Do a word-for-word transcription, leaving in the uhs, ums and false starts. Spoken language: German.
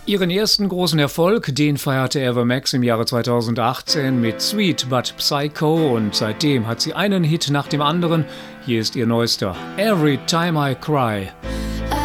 Ihren ersten großen Erfolg, den feierte Ava Max im Jahre zweitausendachtzehn mit Sweet But Psycho und seitdem hat sie einen Hit nach dem anderen. Hier ist ihr neuester, Every Time I Cry.